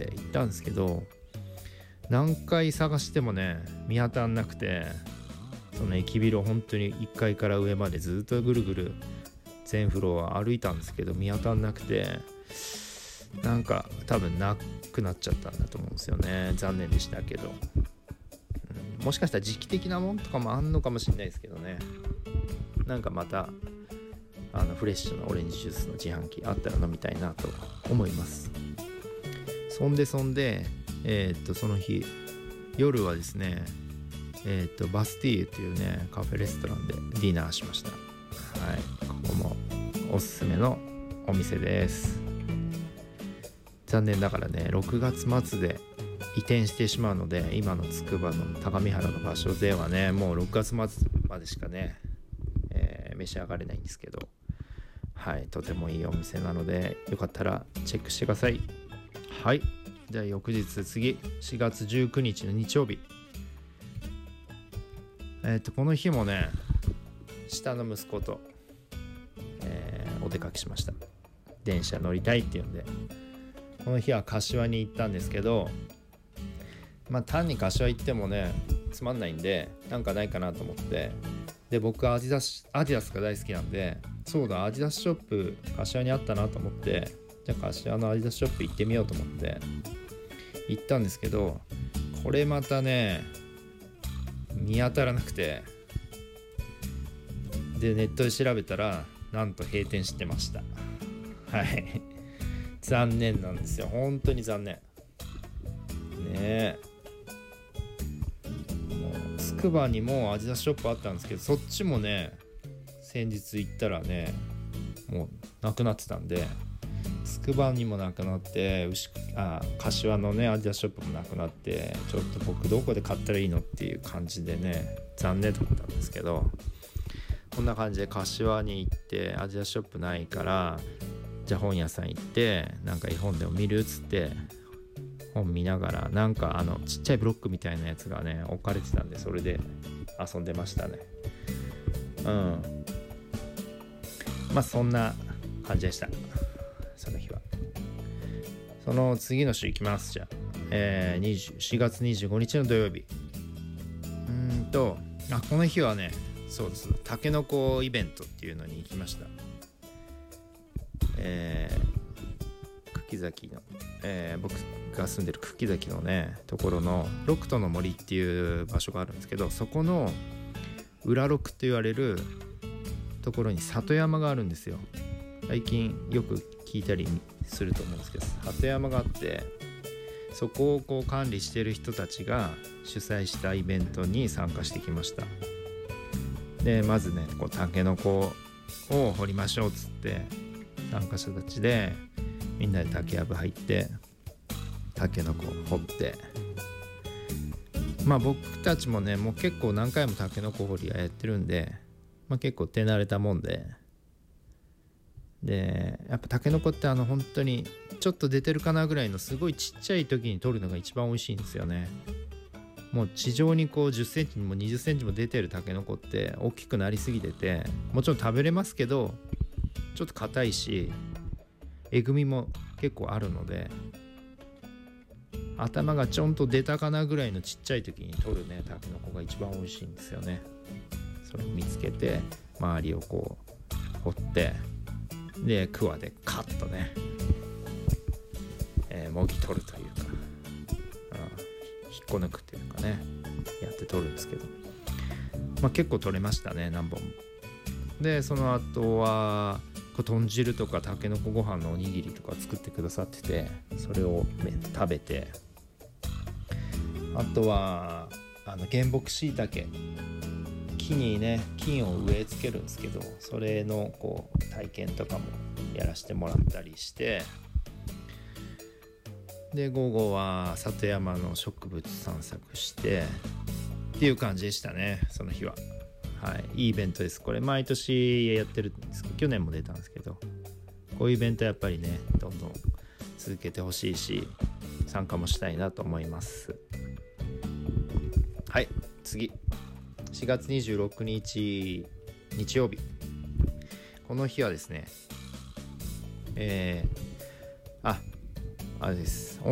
で行ったんですけど、何回探してもね見当たらなくて、その駅ビルを本当に1階から上までずっとぐるぐる全フロア歩いたんですけど見当たらなくて、なんか多分なくなっちゃったんだと思うんですよね。残念でしたけど、もしかしたら時期的なもんとかもあんのかもしれないですけどね。なんかまたフレッシュなオレンジジュースの自販機あったら飲みたいなと思います。そんでその日夜はですねバスティーユというねカフェレストランでディナーしました。はい、ここもおすすめのお店です。残念ながらね6月末で移転してしまうので、今のつくばの高見原の場所ではねもう6月末までしかね、召し上がれないんですけど、はい、とてもいいお店なのでよかったらチェックしてください。はい、じゃあ翌日次4月19日の日曜日、この日もね下の息子と、お出かけしました。電車乗りたいっていうんで、この日は柏に行ったんですけど、単に柏行ってもねつまんないんで、なんかないかなと思って、で僕アディダスが大好きなんで、そうだアディダスショップ柏にあったなと思って、じゃあ柏のアディダスショップ行ってみようと思って行ったんですけど、これまたね見当たらなくて、でネットで調べたらなんと閉店してました。はい残念なんですよ、本当に残念ね。もうつくばにもアディダスショップあったんですけど、そっちもね先日行ったらねもうなくなってたんで、つくばにもなくなって、柏のねアディダスショップもなくなって、ちょっと僕どこで買ったらいいのっていう感じでね残念だったんですけど、こんな感じで柏に行ってアディダスショップないから、じゃあ本屋さん行ってなんか絵本でも見るっつって本見ながら、なんかちっちゃいブロックみたいなやつがね置かれてたんで、それで遊んでましたね。そんな感じでした、その日は。その次の週行きます。じゃあ、4月25日の土曜日、この日はねそうです、たけのこイベントっていうのに行きました。久喜崎の、僕が住んでる久喜崎のねところの六都の森っていう場所があるんですけど、そこの裏六って言われるところに里山があるんですよ。最近よく聞いたりすると思うんですけど、里山があって、そこをこう管理してる人たちが主催したイベントに参加してきました。でまずねこうタケノコを掘りましょうっつって、参加者たちでみんなで竹やぶ入ってタケノコを掘って、僕たちもねもう結構何回もタケノコ掘りやってるんで、結構手慣れたもんで、やっぱタケノコって本当にちょっと出てるかなぐらいのすごいちっちゃい時に取るのが一番美味しいんですよね。もう地上にこう10センチにも20センチも出てるタケノコって大きくなりすぎてて、もちろん食べれますけどちょっと硬いしえぐみも結構あるので、頭がちょんと出たかなぐらいのちっちゃい時に取るねタケノコが一番美味しいんですよね。それを見つけて周りをこう掘って、でクワでカッとね、もぎ取るというか、引っこ抜くっていうかねやって取るんですけど、結構取れましたね、何本も。でその後は豚汁とかたけのこご飯のおにぎりとか作ってくださってて、それを食べて、あとは原木しいたけ、木にね菌を植え付けるんですけど、それのこう体験とかもやらせてもらったりして、で午後は里山の植物散策してっていう感じでしたね、その日は。はい、いいイベントです。これ毎年やってるんですけど、去年も出たんですけど、こういうイベントやっぱりねどんどん続けてほしいし、参加もしたいなと思います。はい、次4月26日日曜日、この日はですねあれです、